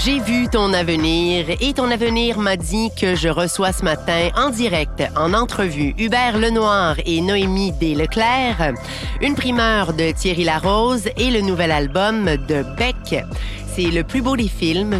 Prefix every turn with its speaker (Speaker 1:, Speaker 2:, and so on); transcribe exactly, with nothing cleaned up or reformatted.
Speaker 1: J'ai vu ton avenir et ton avenir m'a dit que je reçois ce matin en direct, en entrevue, Hubert Lenoir et Noémie Desleclerc, une primeur de Thierry Larose et le nouvel album de Beck. C'est le plus beau des films